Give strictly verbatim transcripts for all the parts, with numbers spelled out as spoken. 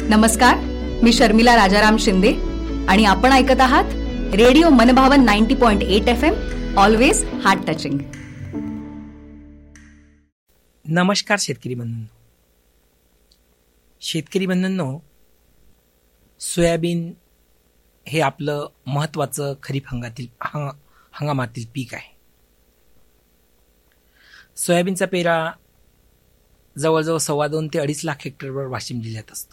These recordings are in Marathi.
नमस्कार, मी शर्मिला राजाराम शिंदे आणि आपण ऐकत आहात रेडिओ मनभावन ninety point eight F M, always heart touching. नमस्कार शेतकरी बंधूंनो. शेतकरी बंधूंनो, सोयाबीन हे आपलं महत्त्वाचं खरीप हंगातील हंग हंगामातील पीक आहे. सोयाबीनचा पेरा जवळजवळ सव्वा दोन ते अडीच लाख हेक्टरवर वाशिम जिल्ह्यात असतो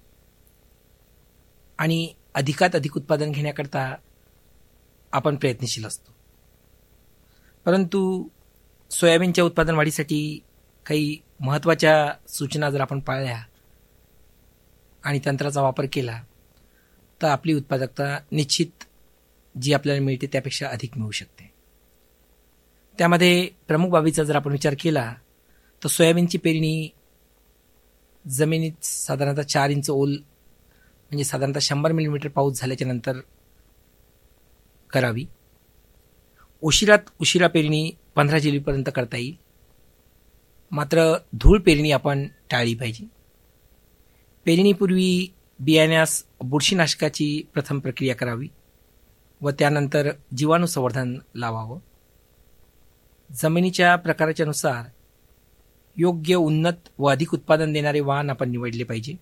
आणि अधिकात अधिक उत्पादन घेण्याकरता आपण प्रयत्नशील असतो. परंतु सोयाबीनच्या उत्पादन वाढीसाठी काही महत्त्वाच्या सूचना जर आपण पाळल्या आणि तंत्राचा वापर केला तर आपली उत्पादकता निश्चित जी आपल्याला मिळते त्यापेक्षा अधिक मिळू शकते. त्यामध्ये प्रमुख बाबीचा जर आपण विचार केला तर सोयाबीनची पेरणी जमिनीत साधारणतः चार इंच ओल म्हणजे साधारणतः शंभर मिलीमीटर पाऊस झाल्याच्या नंतर करावी. उशिरात उशिरा पेरणी पंधरा जुलैपर्यंत करता येईल, मात्र धूळ पेरणी आपण टाळली पाहिजे. पेरणीपूर्वी बियाण्यास बुरशीनाशकाची प्रथम प्रक्रिया करावी व त्यानंतर जीवाणू संवर्धन लावावं. जमिनीच्या प्रकाराच्या नुसार योग्य उन्नत व अधिक उत्पादन देणारे वाण आपण निवडले पाहिजे.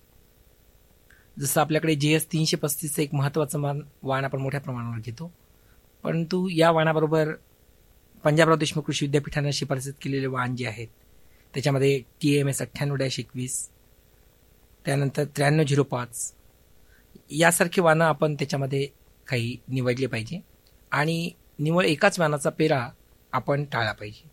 जसं आपल्याकडे जे एस तीनशे पस्तीसचं एक महत्त्वाचं वाण वाण आपण मोठ्या प्रमाणावर घेतो, परंतु या वाणाबरोबर पंजाबराव देशमुख कृषी विद्यापीठानं शिफारसीत केलेले वाण जे आहेत त्याच्यामध्ये टी एम एस अठ्ठ्याण्णव डॅश एकवीस, त्यानंतर त्र्याण्णव झिरो पाच यासारखे वाणं आपण त्याच्यामध्ये काही निवडले पाहिजे आणि निवळ एकाच वाणाचा पेरा आपण टाळला पाहिजे.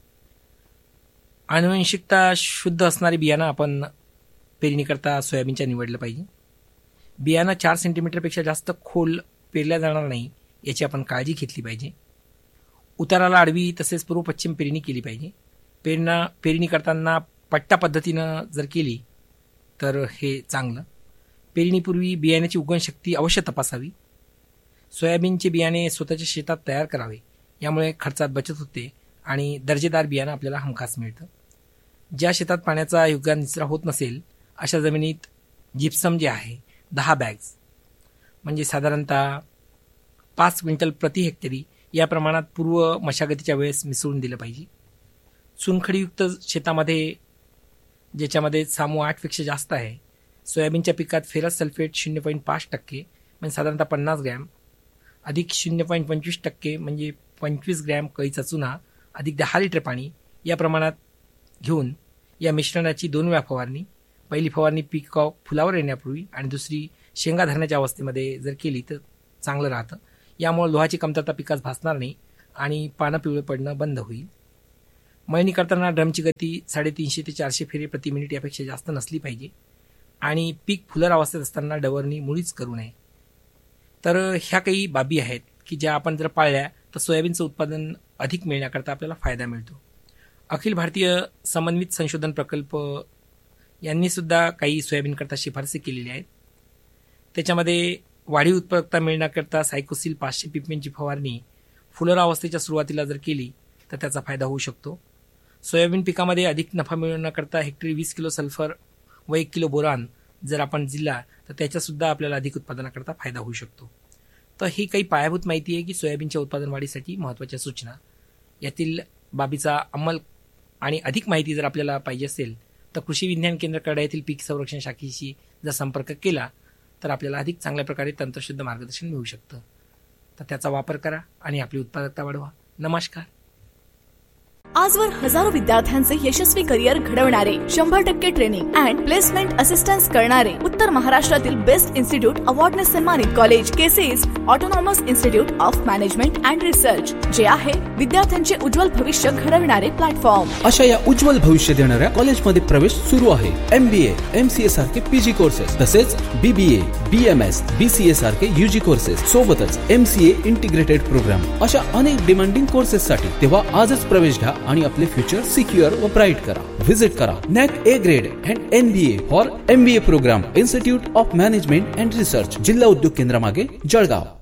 आनुवंशिकता शुद्ध असणारे बियाणं आपण पेरणीकरता सोयाबीनच्या निवडलं पाहिजे. बियाणं चार सेंटीमीटरपेक्षा जास्त खोल पेरल्या जाणार नाही याची आपण काळजी घेतली पाहिजे. उताराला आडवी तसेच पूर्व पश्चिम पेरणी केली पाहिजे. पेरणा पेरणी करताना पट्टा पद्धतीनं जर केली तर हे चांगलं. पेरणीपूर्वी बियाण्याची उगवणशक्ती अवश्य तपासावी. सोयाबीनचे बियाणे स्वतःच्या शेतात तयार करावे, यामुळे खर्चात बचत होते आणि दर्जेदार बियाणं आपल्याला हमखास मिळतं. ज्या शेतात पाण्याचा योग्य निचरा होत नसेल अशा जमिनीत जिप्सम जे आहे दहा बॅग्स म्हणजे साधारणतः पाच क्विंटल प्रति हेक्टरी या प्रमाणात पूर्व मशागतीच्या वेळेस मिसळून दिलं पाहिजे. चुनखडीयुक्त शेतामध्ये ज्याच्यामध्ये सामू आठपेक्षा जास्त आहे, सोयाबीनच्या पिकात फेरस सल्फेट शून्य पॉईंट पाच टक्के म्हणजे साधारणतः पन्नास ग्रॅम अधिक शून्य पॉईंट पंचवीस टक्के म्हणजे पंचवीस ग्रॅम कळीचा चुना अधिक दहा लिटर पाणी या प्रमाणात घेऊन या मिश्रणाची दोन वेळा फवारणी, पहिली फवारणी पीक फुलावर येण्यापूर्वी आणि दुसरी शेंगा धरण्याच्या अवस्थेमध्ये जर केली तर चांगलं राहतं. यामुळे लोहाची कमतरता पिकास भासणार नाही आणि पानं पिवळे पडणं बंद होईल. मळणी करताना ड्रमची गती साडेतीनशे ते चारशे फेरे प्रति मिनिट यापेक्षा जास्त नसली पाहिजे आणि पीक फुलर अवस्थेत असताना डवरणी मुळीच करू नये. तर ह्या काही बाबी आहेत की ज्या आपण जर पाळल्या तर सोयाबीनचं उत्पादन अधिक मिळण्याकरता आपल्याला फायदा मिळतो. अखिल भारतीय समन्वित संशोधन प्रकल्प यांनी सुद्धा काही सोयाबीनकरता शिफारसी केलेली आहेत. त्याच्यामध्ये वाढीव उत्पादकता मिळण्याकरता सायकोसिल पाचशे पीपीएमची फवारणी फुलोरा अवस्थेच्या सुरुवातीला जर केली तर त्याचा फायदा होऊ शकतो. सोयाबीन पिकामध्ये अधिक नफा मिळवण्याकरता हेक्टरी वीस किलो सल्फर व एक किलो बोरान जर आपण दिला तर त्याच्यासुद्धा आपल्याला अधिक उत्पादनाकरता फायदा होऊ शकतो. तर ही काही पायाभूत माहिती आहे की सोयाबीनच्या उत्पादन वाढीसाठी महत्त्वाच्या सूचना. यातील बाबीचा अंमल आणि अधिक माहिती जर आपल्याला पाहिजे असेल तर कृषी विज्ञान केंद्र कडा येथील पीक संरक्षण शाखेशी जर संपर्क केला तर आपल्याला अधिक चांगल्या प्रकारे तंत्रशुद्ध मार्गदर्शन मिळू शकतं. तर त्याचा वापर करा आणि आपली उत्पादकता वाढवा. नमस्कार. आजवर हजारो विद्यार्थ्यांचे यशस्वी करिअर घडवणारे, शंभर टक्के ट्रेनिंग अँड प्लेसमेंट असिस्टन्स करणारे उत्तर महाराष्ट्रातील बेस्ट इन्स्टिट्यूट अवॉर्डने सन्मानित college केसीज autonomous institute of management and research, जे आहे विद्यार्थ्यांचे उज्ज्वल भविष्य घडविणारे प्लॅटफॉर्म. अशा या उज्ज्वल भविष्य देणाऱ्या कॉलेजमध्ये प्रवेश सुरू आहे. एमबीए, एमसीए सारखे पीजी कोर्सेस तसेच बीबीए, बीएमएस, बीसीए सारखे यूजी कोर्सेस सोबतच एमसीए इंटिग्रेटेड प्रोग्राम अशा अनेक डिमांडिंग कोर्सेस साठी तेव्हा आजच प्रवेश घ्या आणि आपले फ्युचर सिक्युअर व ब्राईट करा. व्हिजिट करा NAAC A grade and NBA for MBA programme institute of management and research, जिल्हा उद्योग केंद्रामागे जळगाव.